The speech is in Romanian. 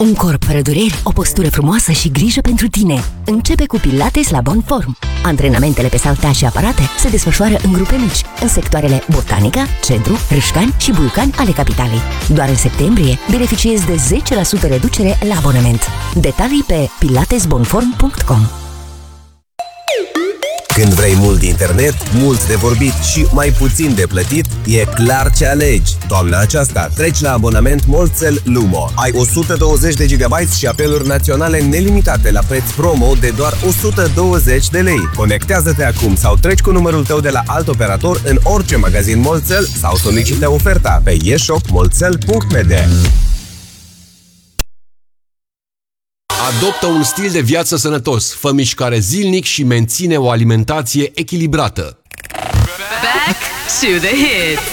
Un corp fără dureri, o postură frumoasă și grijă pentru tine. Începe cu Pilates la Bon Form. Antrenamentele pe saltea și aparate se desfășoară în grupe mici, în sectoarele Botanica, Centru, Râșcani și Bulcani ale capitalei. Doar în septembrie beneficiezi de 10% reducere la abonament. Detalii pe pilatesbonform.com. Când vrei mult internet, mult de vorbit și mai puțin de plătit, e clar ce alegi. Toamna aceasta treci la abonament Multcel Lumo. Ai 120 de GB și apeluri naționale nelimitate la preț promo de doar 120 de lei. Conectează-te acum sau treci cu numărul tău de la alt operator în orice magazin Multcel sau solicită oferta pe eshopmultcel.md. Adoptă un stil de viață sănătos, fă mișcare zilnic și menține o alimentație echilibrată. Back to the hits.